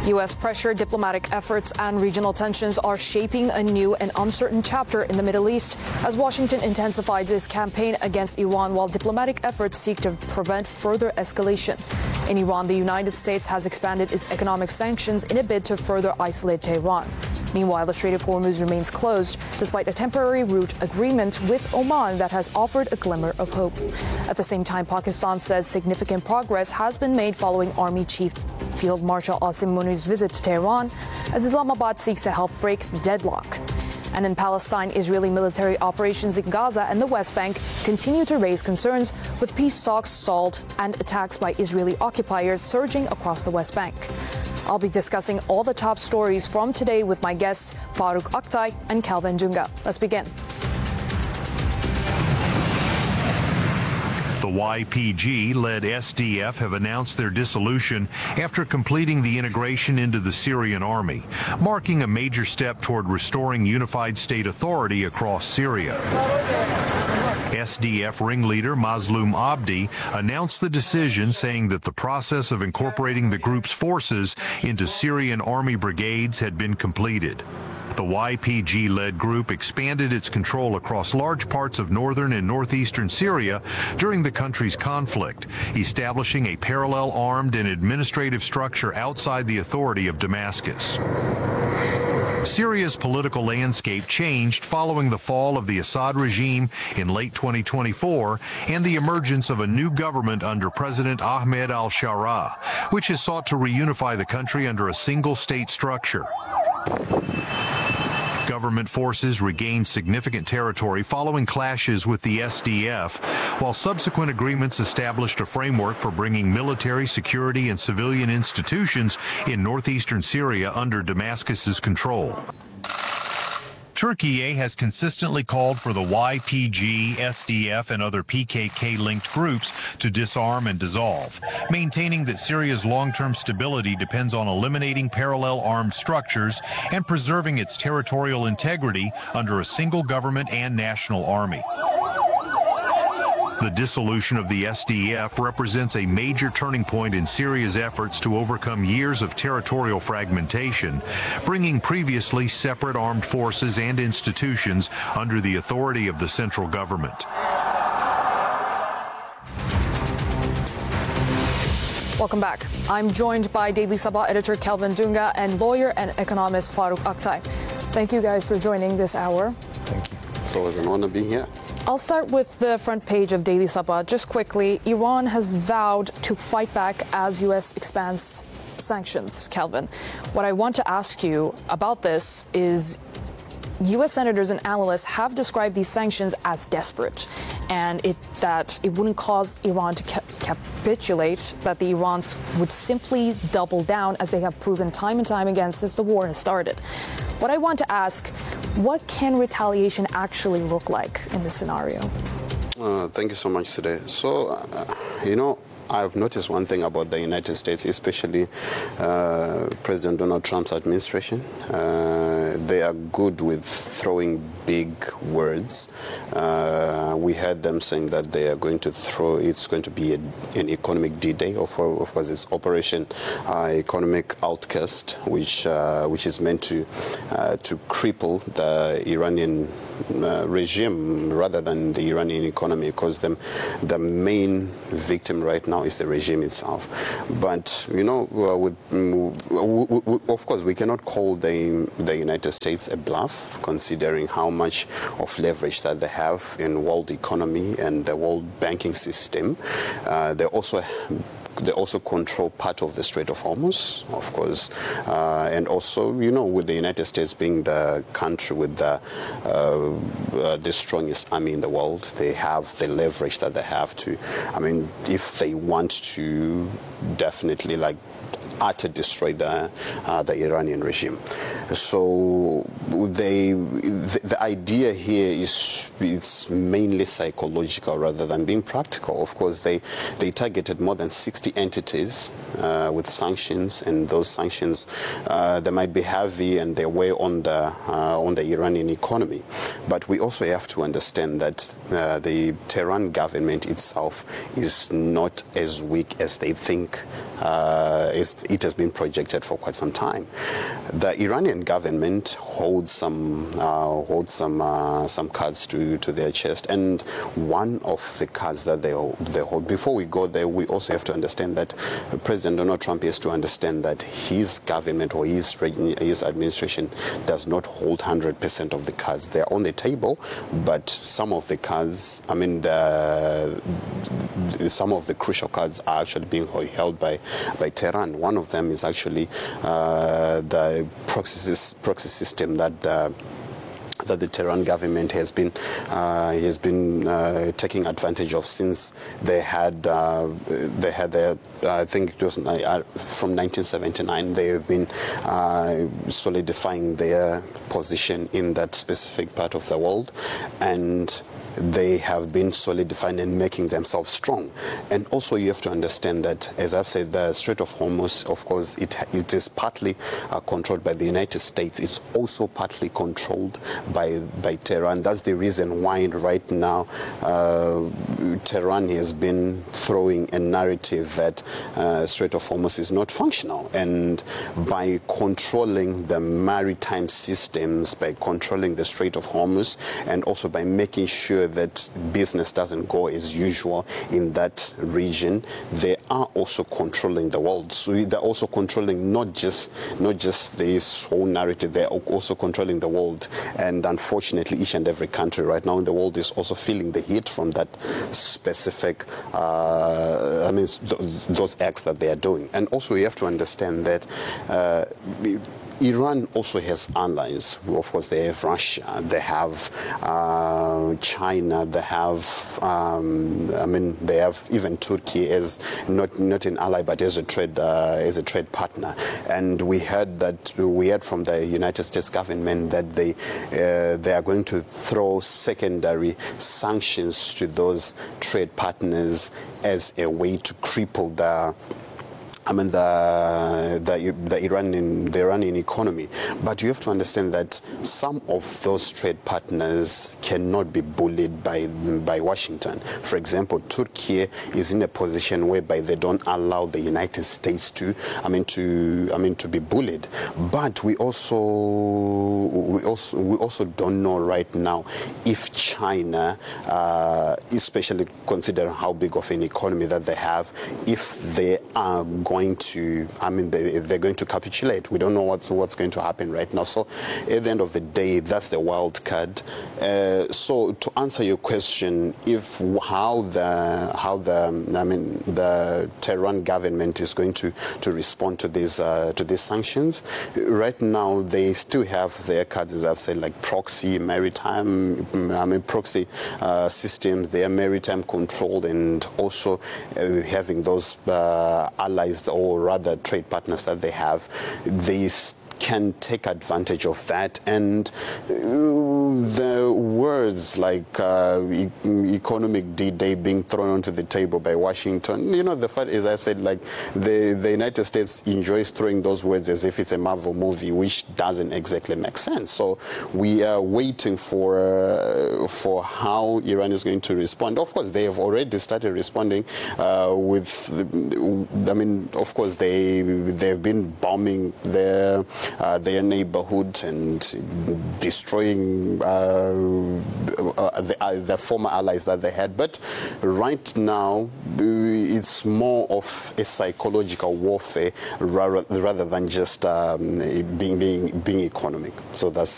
U.S. pressure, diplomatic efforts, and regional tensions are shaping a new and uncertain chapter in the Middle East as Washington intensifies its campaign against Iran while diplomatic efforts seek to prevent further escalation. In Iran, the United States has expanded its economic sanctions in a bid to further isolate Tehran. Meanwhile, the Strait of Hormuz remains closed despite a temporary route agreement with Oman that has offered a glimmer of hope. At the same time, Pakistan says significant progress has been made following Army Chief Field Marshal Asim Muni's visit to Tehran as Islamabad seeks to help break the deadlock. And in Palestine, Israeli military operations in Gaza and the West Bank continue to raise concerns, with peace talks stalled and attacks by Israeli occupiers surging across the West Bank. I'll be discussing all the top stories from today with my guests Faruk Aktay and Kelvin Dunga. Let's begin. The YPG-led SDF have announced their dissolution after completing the integration into the Syrian army, marking a major step toward restoring unified state authority across Syria. SDF ringleader Mazloum Abdi announced the decision, saying that the process of incorporating the group's forces into Syrian army brigades had been completed. The YPG-led group expanded its control across large parts of northern and northeastern Syria during the country's conflict, establishing a parallel armed and administrative structure outside the authority of Damascus. Syria's political landscape changed following the fall of the Assad regime in late 2024 and the emergence of a new government under President Ahmed al-Sharaa, which has sought to reunify the country under a single state structure. Government forces regained significant territory following clashes with the SDF, while subsequent agreements established a framework for bringing military, security, and civilian institutions in northeastern Syria under Damascus's control. Turkey has consistently called for the YPG, SDF, and other PKK-linked groups to disarm and dissolve, maintaining that Syria's long-term stability depends on eliminating parallel armed structures and preserving its territorial integrity under a single government and national army. The dissolution of the SDF represents a major turning point in Syria's efforts to overcome years of territorial fragmentation, bringing previously separate armed forces and institutions under the authority of the central government. Welcome back. I'm joined by Daily Sabah editor Kelvin Dunga and lawyer and economist Faruk Aktay. Thank you guys for joining this hour. Thank you. It's always an honor being here. I'll start with the front page of Daily Sabah. Just quickly, Iran has vowed to fight back as U.S. expands sanctions. Kelvin, what I want to ask you about this is U.S. senators and analysts have described these sanctions as desperate, and that it wouldn't cause Iran to capitulate, that the Irans would simply double down, as they have proven time and time again since the war has started. What I want to ask, what can retaliation actually look like in this scenario? Thank you so much today. So, I've noticed one thing about the United States, especially President Donald Trump's administration. They are good with throwing big words. We heard them saying that they are going to it's going to be an economic D-Day. Of course, it's Operation Economic Outcast, which is meant to cripple the Iranian regime rather than the Iranian economy, because the main victim right now is the regime itself. But of course, we cannot call the United States a bluff, considering how much of leverage that they have in world economy and the world banking system. They also control part of the Strait of Hormuz, of course, and also, with the United States being the country with the strongest army in the world, they have the leverage that they have to. If they want to definitely utter destroy the Iranian regime. So the idea here is it's mainly psychological rather than being practical. Of course, they targeted more than 60 entities with sanctions, and those sanctions they might be heavy and they weigh on the Iranian economy. But we also have to understand that the Tehran government itself is not as weak as they think it has been projected for quite some time. The Iranian government holds some cards to their chest, and one of the cards that they hold. Before we go there, we also have to understand that President Donald Trump has to understand that his government or his administration does not hold 100% of the cards. They're on the table, but some of the cards, some of the crucial cards are actually being held by Tehran. One of them is actually the proxy system that the Tehran government has been taking advantage of since they had their, I think it was from 1979. They have been solidifying their position in that specific part of the world, and they have been solidifying and making themselves strong. And also you have to understand that, as I've said, the Strait of Hormuz, of course, it is partly controlled by the United States. It's also partly controlled by Tehran. That's the reason why right now Tehran has been throwing a narrative that Strait of Hormuz is not functional. And by controlling the maritime systems, by controlling the Strait of Hormuz, and also by making sure that business doesn't go as usual in that region, they are also controlling the world. So they're also controlling not just this whole narrative, they're also controlling the world. And unfortunately, each and every country right now in the world is also feeling the heat from that specific, those acts that they are doing. And also you have to understand that Iran also has allies. Of course, they have Russia, they have China, they have, they have even Turkey as not an ally, but as a trade partner. And we heard from the United States government that they are going to throw secondary sanctions to those trade partners as a way to cripple the Iranian economy. But you have to understand that some of those trade partners cannot be bullied by Washington. For example, Turkey is in a position whereby they don't allow the United States to be bullied. But we also don't know right now if China, especially considering how big of an economy that they have, if they are going to, they're going to capitulate. We don't know what's going to happen right now. So at the end of the day, that's the wild card. So to answer your question, how the Tehran government is going to respond to these sanctions, right now they still have their cards, as I've said, like proxy systems. They are maritime controlled, and also having those allies, or rather trade partners that they have, they can take advantage of that. And the words like economic D-Day being thrown onto the table by Washington, the fact is, I said, like the United States enjoys throwing those words as if it's a Marvel movie, which doesn't exactly make sense. So we are waiting for how Iran is going to respond. Of course, they have already started responding of course, they've been bombing their neighborhood and destroying the former allies that they had. But right now, it's more of a psychological warfare rather than just being economic. So that's